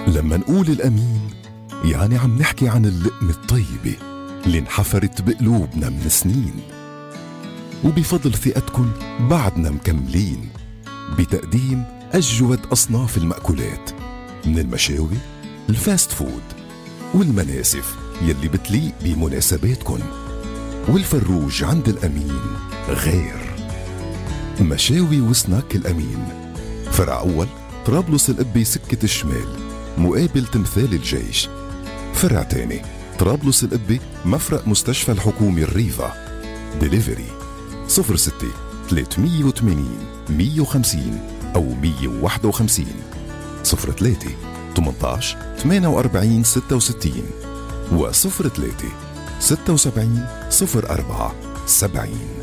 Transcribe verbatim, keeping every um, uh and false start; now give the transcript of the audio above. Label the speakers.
Speaker 1: لما نقول الأمين يعني عم نحكي عن اللقمة الطيبة اللي انحفرت بقلوبنا من سنين، وبفضل ثقتكن بعدنا مكملين بتقديم أجود أصناف المأكولات، من المشاوي، الفاست فود، والمناسف يلي بتليق بمناسباتكن. والفروج عند الأمين غير. مشاوي وسناك الأمين، فرع أول طرابلس القبة سكة الشمال مقابل تمثال الجيش. فرع تاني طرابلس القبة مفرق مستشفى الحكومي الريفا. ديليفري صفر ستة ثلاثمية وثمانين مية وخمسين أو مية وواحد وخمسين، صفر ثلاثة ثمانية عشر ثمانية وأربعين ستة وستين وصفر ثلاثة ستة وسبعين صفر أربعة سبعين.